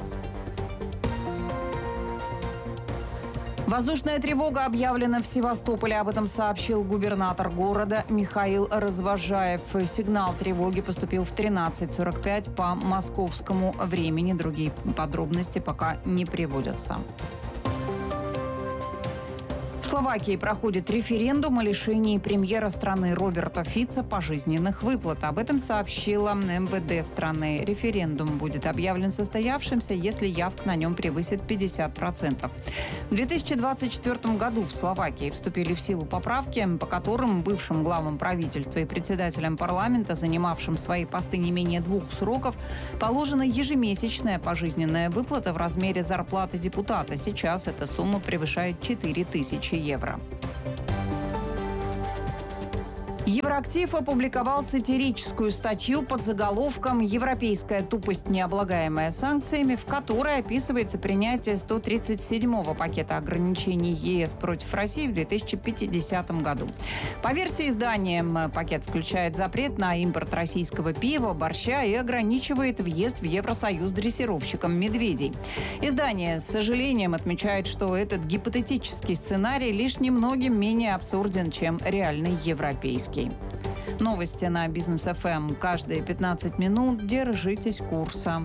Воздушная тревога объявлена в Севастополе. Об этом сообщил губернатор города Михаил Развожаев. Сигнал тревоги поступил в тринадцать сорок пять по московскому времени. Другие подробности пока не приводятся. В Словакии проходит референдум о лишении премьера страны Роберта Фица пожизненных выплат. Об этом сообщила эм вэ дэ страны. Референдум будет объявлен состоявшимся, если явка на нем превысит пятьдесят процентов. В две тысячи двадцать четвёртом году в Словакии вступили в силу поправки, по которым бывшим главам правительства и председателям парламента, занимавшим свои посты не менее двух сроков, положена ежемесячная пожизненная выплата в размере зарплаты депутата. Сейчас эта сумма превышает четыре тысячи евро. Евроактив опубликовал сатирическую статью под заголовком «Европейская тупость, необлагаемая санкциями», в которой описывается принятие сто тридцать седьмого пакета ограничений е эс против России в две тысячи пятидесятом году. По версии издания, пакет включает запрет на импорт российского пива, борща и ограничивает въезд в Евросоюз дрессировщикам медведей. Издание с сожалением отмечает, что этот гипотетический сценарий лишь немногим менее абсурден, чем реальный европейский. Новости на Бизнес эф эм. Каждые пятнадцать минут держитесь курса.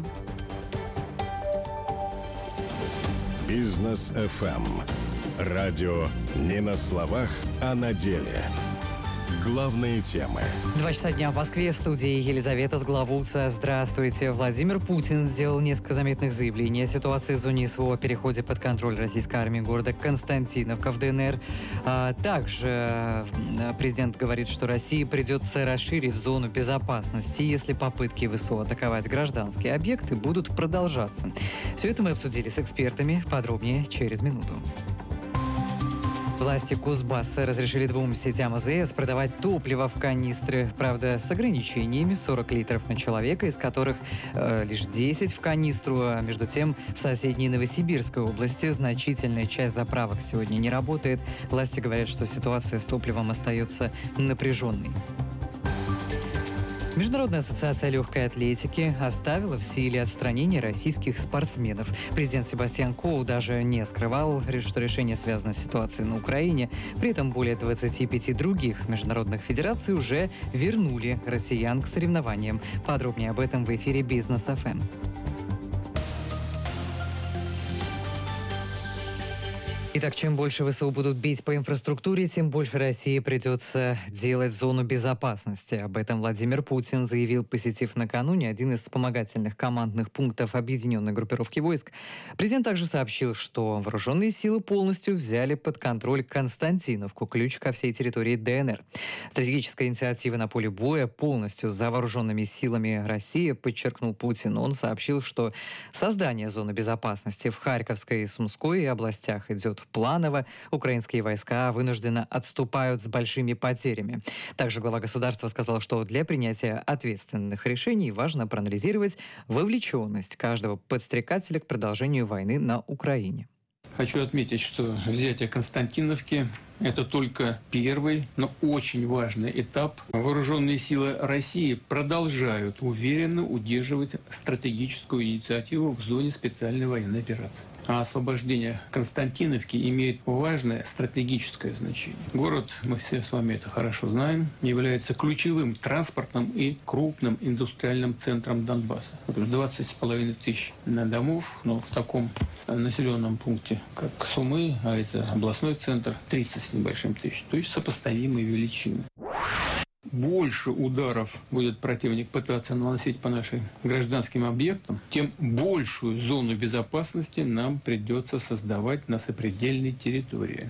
Бизнес эф эм. Радио не на словах, а на деле. Главные темы. Два часа дня в Москве. В студии Елизавета Сглавуца. Здравствуйте. Владимир Путин сделал несколько заметных заявлений о ситуации в зоне СВО, о переходе под контроль российской армии города Константиновка в дэ эн эр. А также президент говорит, что России придется расширить зону безопасности, если попытки ВСУ атаковать гражданские объекты будут продолжаться. Все это мы обсудили с экспертами. Подробнее через минуту. Власти Кузбасса разрешили двум сетям а зэ эс продавать топливо в канистры. Правда, с ограничениями сорок литров на человека, из которых э, лишь десять в канистру. А между тем, в соседней Новосибирской области значительная часть заправок сегодня не работает. Власти говорят, что ситуация с топливом остается напряженной. Международная ассоциация легкой атлетики оставила в силе отстранение российских спортсменов. Президент Себастьян Коу даже не скрывал, что решение связано с ситуацией на Украине. При этом более двадцати пяти других международных федераций уже вернули россиян к соревнованиям. Подробнее об этом в эфире Бизнес эф эм. Итак, чем больше ВСУ будут бить по инфраструктуре, тем больше России придется делать зону безопасности. Об этом Владимир Путин заявил, посетив накануне один из вспомогательных командных пунктов объединенной группировки войск. Президент также сообщил, что вооруженные силы полностью взяли под контроль Константиновку, ключ ко всей территории дэ эн эр. Стратегическая инициатива на поле боя полностью за вооруженными силами России, подчеркнул Путин. Он сообщил, что создание зоны безопасности в Харьковской и Сумской областях идет планово. Украинские войска вынужденно отступают с большими потерями. Также глава государства сказал, что для принятия ответственных решений важно проанализировать вовлеченность каждого подстрекателя к продолжению войны на Украине. Хочу отметить, что взятие Константиновки Это только первый, но очень важный этап. Вооруженные силы России продолжают уверенно удерживать стратегическую инициативу в зоне специальной военной операции. А освобождение Константиновки имеет важное стратегическое значение. Город, мы все с вами это хорошо знаем, является ключевым транспортным и крупным индустриальным центром Донбасса. двадцать с половиной тысяч домов, но в таком населенном пункте, как Сумы, а это областной центр, тридцать с небольшим тысяч, то есть сопоставимые величины. Больше ударов будет противник пытаться наносить по нашим гражданским объектам, тем большую зону безопасности нам придется создавать на сопредельной территории.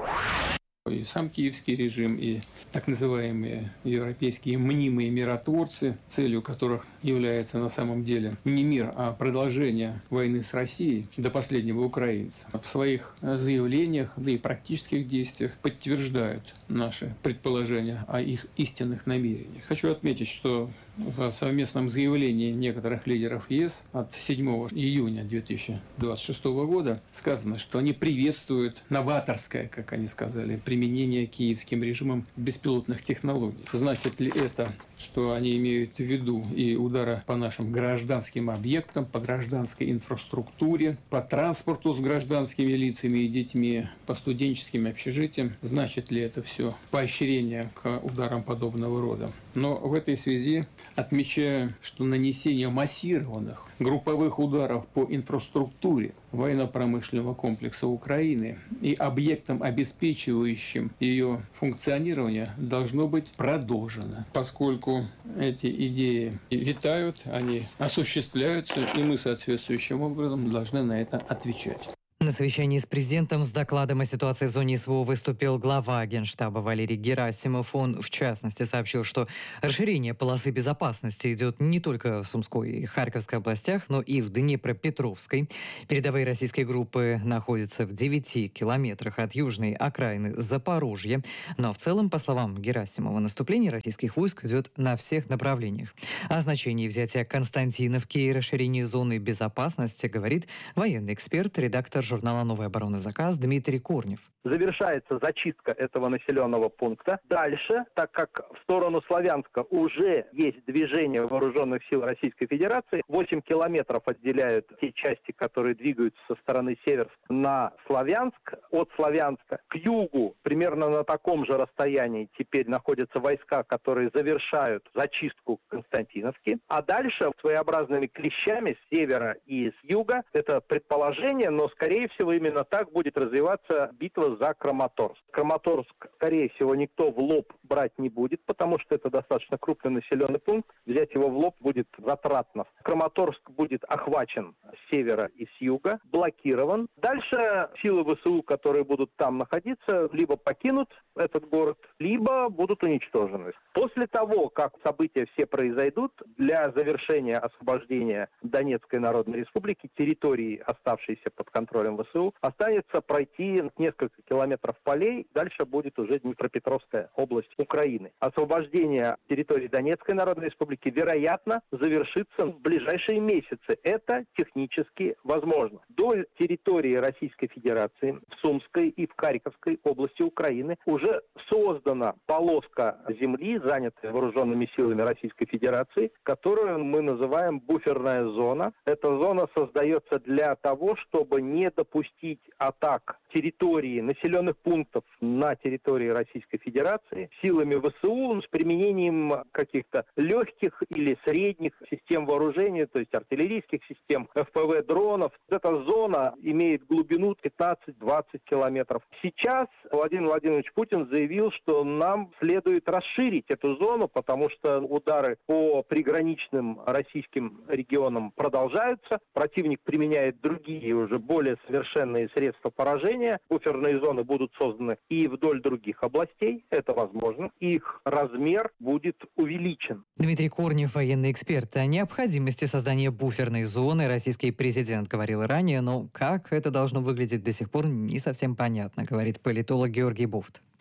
И сам киевский режим, и так называемые европейские мнимые миротворцы, целью которых является на самом деле не мир, а продолжение войны с Россией до последнего украинца, в своих заявлениях, да и практических действиях подтверждают наши предположения о их истинных намерениях. Хочу отметить, что в совместном заявлении некоторых лидеров ЕС от седьмого июня две тысячи двадцать шестого года сказано, что они приветствуют новаторское, как они сказали, применение киевским режимом беспилотных технологий. Значит ли это, что они имеют в виду и удары по нашим гражданским объектам, по гражданской инфраструктуре, по транспорту с гражданскими лицами и детьми, по студенческим общежитиям? Значит ли это все поощрение к ударам подобного рода? Но в этой связи отмечаю, что нанесение массированных групповых ударов по инфраструктуре военно-промышленного комплекса Украины и объектам, обеспечивающим ее функционирование, должно быть продолжено, поскольку эти идеи витают, они осуществляются, и мы соответствующим образом должны на это отвечать. На совещании с президентом с докладом о ситуации в зоне СВО выступил глава Генштаба Валерий Герасимов. Он, в частности, сообщил, что расширение полосы безопасности идет не только в Сумской и Харьковской областях, но и в Днепропетровской. Передовые российские группы находятся в девяти километрах от южной окраины Запорожья. Но в целом, по словам Герасимова, наступление российских войск идет на всех направлениях. О значении взятия Константиновки и расширении зоны безопасности говорит военный эксперт, редактор журнала «Новая оборона. Заказ» Дмитрий Корнев. Завершается зачистка этого населенного пункта. Дальше, так как в сторону Славянска уже есть движение вооруженных сил Российской Федерации, восемь километров отделяют те части, которые двигаются со стороны Северска на Славянск. От Славянска к югу, примерно на таком же расстоянии, теперь находятся войска, которые завершают зачистку Константиновки. А дальше своеобразными клещами с севера и с юга, это предположение, но скорее всего именно так будет развиваться битва за Краматорск. Краматорск, скорее всего, никто в лоб брать не будет, потому что это достаточно крупный населенный пункт. Взять его в лоб будет затратно. Краматорск будет охвачен с севера и с юга, блокирован. Дальше силы ВСУ, которые будут там находиться, либо покинут этот город, либо будут уничтожены. После того, как события все произойдут, для завершения освобождения Донецкой Народной Республики, территории, оставшейся под контролем ВСУ, останется пройти несколько километров полей, дальше будет уже Днепропетровская область Украины. Освобождение территории Донецкой Народной Республики, вероятно, завершится в ближайшие месяцы. Это технически возможно. Вдоль территории Российской Федерации, в Сумской и в Харьковской области Украины, уже создана полоска земли, занятая вооруженными силами Российской Федерации, которую мы называем буферная зона. Эта зона создается для того, чтобы не допустить атак территории, населенных пунктов на территории Российской Федерации силами ВСУ с применением каких-то легких или средних систем вооружения, то есть артиллерийских систем, эф пэ вэ дронов. Эта зона имеет глубину пятнадцать-двадцать километров. Сейчас Владимир Владимирович Путин заявил, что нам следует расширить эту зону, потому что удары по приграничным российским регионам продолжаются. Противник применяет другие, уже более совершенные средства поражения. Буферные зоны будут созданы и вдоль других областей. Это возможно. Их размер будет увеличен. Дмитрий Корнев, военный эксперт. О необходимости создания буферной зоны российский президент говорил ранее, но как это должно выглядеть до сих пор не совсем понятно, говорит политолог Георгий Буфт.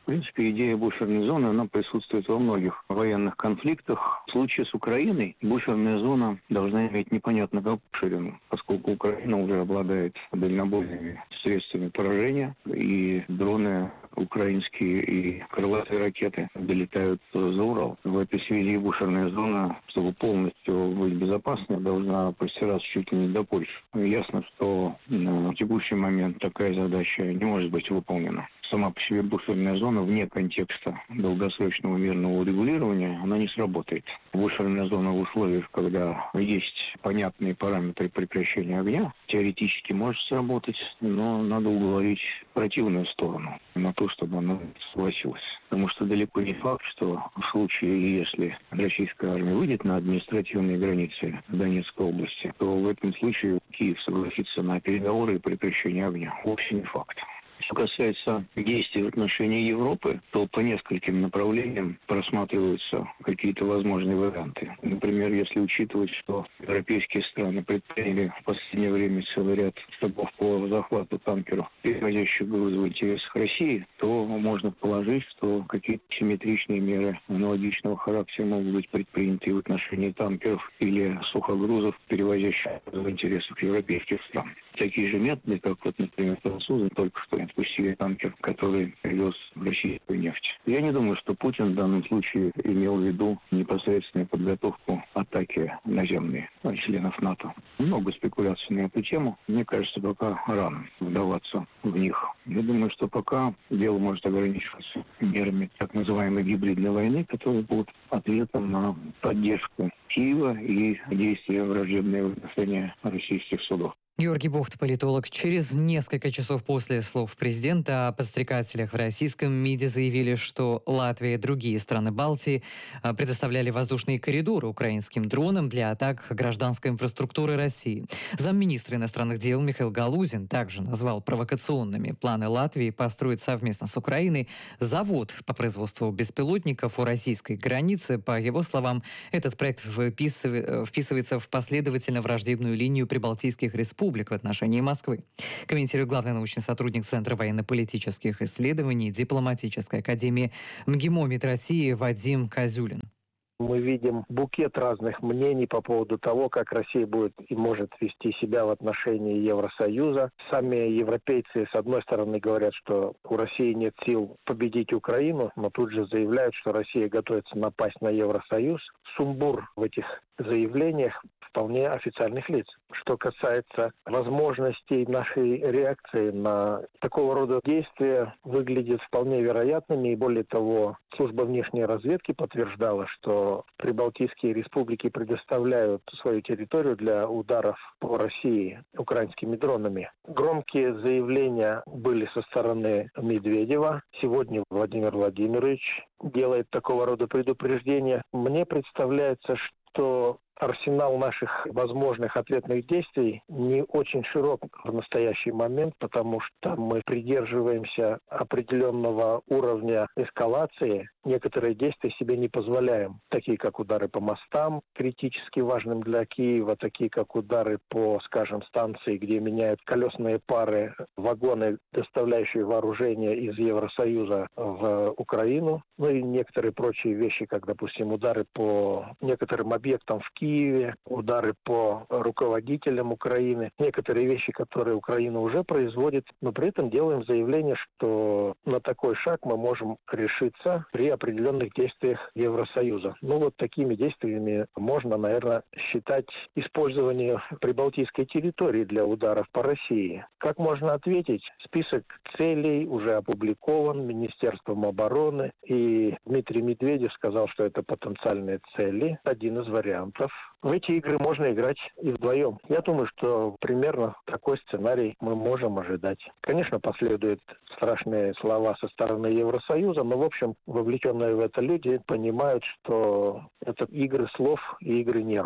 В принципе, идея буферной зоны, она присутствует во многих военных конфликтах. В случае с Украиной буферная зона должна иметь непонятно какую ширину, поскольку Украина уже обладает дальнобойными средствами поражения, и дроны украинские и крылатые ракеты долетают за Урал. В этой связи буферная зона, чтобы полностью быть безопасной, должна простираться чуть ли не до Польши. Ясно, что на текущий момент такая задача не может быть выполнена. Сама по себе буферная зона вне контекста долгосрочного мирного урегулирования, она не сработает. Буферная зона в условиях, когда есть понятные параметры прекращения огня, теоретически может сработать, но надо уговорить противную сторону на то, чтобы она согласилась. Потому что далеко не факт, что в случае, если российская армия выйдет на административные границы Донецкой области, то в этом случае Киев согласится на переговоры и прекращение огня. Вовсе не факт. Что касается действий в отношении Европы, то по нескольким направлениям просматриваются какие-то возможные варианты. Например, если учитывать, что европейские страны предприняли в последнее время целый ряд шагов по захвату танкеров, перевозящих грузы в интересах России, то можно положить, что какие-то симметричные меры аналогичного характера могут быть предприняты в отношении танкеров или сухогрузов, перевозящих в интересах европейских стран. Такие же методы, как вот, например, французы только что отпустили танкер, который вез российскую нефть. Я не думаю, что Путин в данном случае имел в виду непосредственную подготовку атаки наземной членов НАТО. Много спекуляций на эту тему. Мне кажется, пока рано вдаваться в них. Я думаю, что пока дело может ограничиваться мерами так называемой гибридной войны, которые будут ответом на поддержку Киева и действия враждебные в отношении российских судов. Георгий Бухт, политолог. Через несколько часов после слов президента о подстрекателях в российском МИДе заявили, что Латвия и другие страны Балтии предоставляли воздушные коридоры украинским дронам для атак гражданской инфраструктуры России. Замминистра иностранных дел Михаил Галузин также назвал провокационными планы Латвии построить совместно с Украиной завод по производству беспилотников у российской границы. По его словам, этот проект вписывается в последовательно враждебную линию прибалтийских республик в отношении Москвы. Комментирует главный научный сотрудник Центра военно-политических исследований Дипломатической академии МГИМО-МИД России Вадим Козюлин. Мы видим букет разных мнений по поводу того, как Россия будет и может вести себя в отношении Евросоюза. Сами европейцы, с одной стороны, говорят, что у России нет сил победить Украину, но тут же заявляют, что Россия готовится напасть на Евросоюз. Сумбур в этих заявлениях вполне официальных лиц. Что касается возможностей нашей реакции на такого рода действия, выглядит вполне вероятными. И более того, служба внешней разведки подтверждала, что прибалтийские республики предоставляют свою территорию для ударов по России украинскими дронами. Громкие заявления были со стороны Медведева. Сегодня Владимир Владимирович делает такого рода предупреждения. Мне представляется, что арсенал наших возможных ответных действий не очень широк в настоящий момент, потому что мы придерживаемся определенного уровня эскалации. Некоторые действия себе не позволяем, такие как удары по мостам, критически важным для Киева, такие как удары по, скажем, станции, где меняют колесные пары, вагоны, доставляющие вооружение из Евросоюза в Украину, ну и некоторые прочие вещи, как, допустим, удары по некоторым объектам в Киеве, Киеве, удары по руководителям Украины, некоторые вещи, которые Украина уже производит, но при этом делаем заявление, что на такой шаг мы можем решиться при определенных действиях Евросоюза. Ну вот такими действиями можно, наверное, считать использование прибалтийской территории для ударов по России. Как можно ответить? Список целей уже опубликован Министерством обороны, и Дмитрий Медведев сказал, что это потенциальные цели, один из вариантов. В эти игры можно играть и вдвоем. Я думаю, что примерно такой сценарий мы можем ожидать. Конечно, последуют страшные слова со стороны Евросоюза, но, в общем, вовлеченные в это люди понимают, что это игры слов и игры нервов.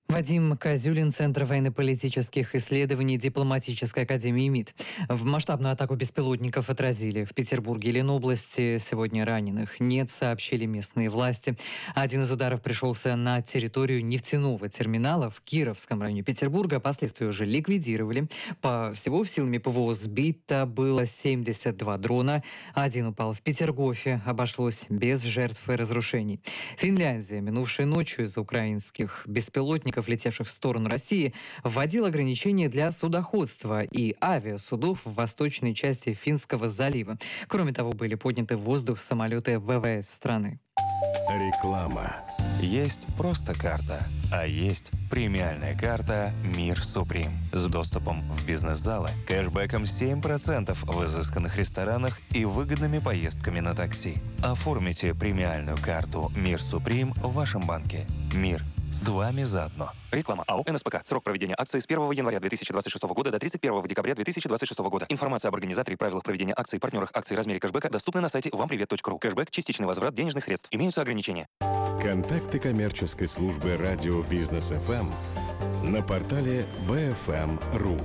Вадим Козюлин, Центр военно-политических исследований Дипломатической академии МИД. В масштабную атаку беспилотников отразили в Петербурге и Ленобласти. Сегодня раненых нет, сообщили местные власти. Один из ударов пришелся на территорию нефтяного терминала в Кировском районе Петербурга. Последствия уже ликвидировали. По всего силами ПВО сбито было семьдесят два дрона. Один упал в Петергофе. Обошлось без жертв и разрушений. Финляндия минувшей ночью из-за украинских беспилотников, летевших в сторону России, вводил ограничения для судоходства и авиасудов в восточной части Финского залива. Кроме того, были подняты в воздух самолеты ВВС страны. Реклама. Есть просто карта, а есть премиальная карта «Мир Суприм» с доступом в бизнес-залы, кэшбэком семь процентов в изысканных ресторанах и выгодными поездками на такси. Оформите премиальную карту «Мир Суприм» в вашем банке. «Мир» с вами заодно. Реклама. АО «эн эс пэ ка». Срок проведения акции с первого января две тысячи двадцать шестого года до тридцать первого декабря две тысячи двадцать шестого года. Информация об организаторе, правилах проведения акций, партнерах акций, размере кэшбэка доступна на сайте вампривет точка ру. Кэшбэк – частичный возврат денежных средств. Имеются ограничения. Контакты коммерческой службы радио Бизнес эф эм на портале бэ эф эм точка ру.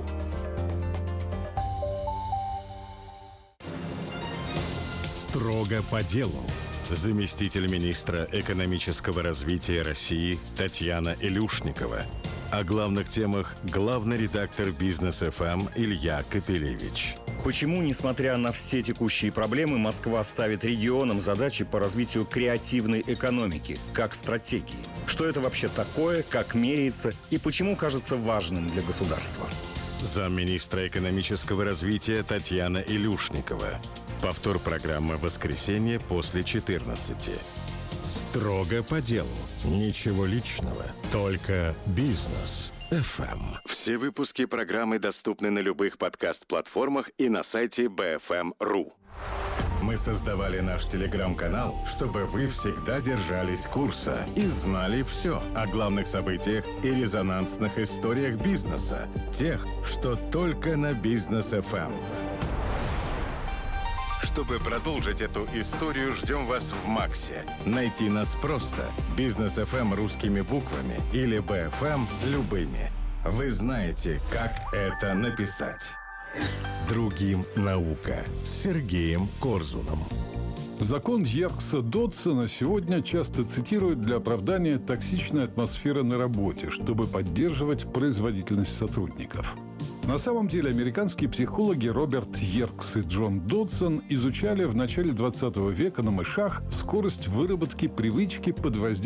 Строго по делу. Заместитель министра экономического развития России Татьяна Илюшникова. О главных темах главный редактор Бизнес эф эм Илья Капелевич. Почему, несмотря на все текущие проблемы, Москва ставит регионам задачи по развитию креативной экономики, как стратегии? Что это вообще такое, как меряется и почему кажется важным для государства? Замминистра экономического развития Татьяна Илюшникова. Повтор программы в воскресенье после четырнадцати. Строго по делу. Ничего личного. Только бизнес эф эм. Все выпуски программы доступны на любых подкаст-платформах и на сайте бэ эф эм точка ру. Мы создавали наш телеграм-канал, чтобы вы всегда держались курса и знали все о главных событиях и резонансных историях бизнеса. Тех, что только на Бизнес эф эм. Чтобы продолжить эту историю, ждем вас в Максе. Найти нас просто. Бизнес эф эм русскими буквами или бэ эф эм любыми. Вы знаете, как это написать. Другим наука. С Сергеем Корзуном. Закон Йеркса-Додсона сегодня часто цитируют для оправдания токсичной атмосферы на работе, чтобы поддерживать производительность сотрудников. На самом деле американские психологи Роберт Йеркс и Джон Додсон изучали в начале двадцатого века на мышах скорость выработки привычки под воздействием